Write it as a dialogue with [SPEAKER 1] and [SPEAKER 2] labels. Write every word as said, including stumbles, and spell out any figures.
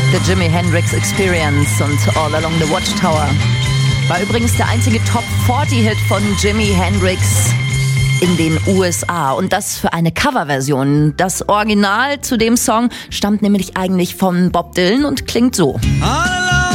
[SPEAKER 1] The Jimi Hendrix Experience und All Along the Watchtower. War übrigens der einzige Top vierzig Hit von Jimi Hendrix in den U S A. Und das für eine Coverversion. Das Original zu dem Song stammt nämlich eigentlich von Bob Dylan und klingt so.
[SPEAKER 2] All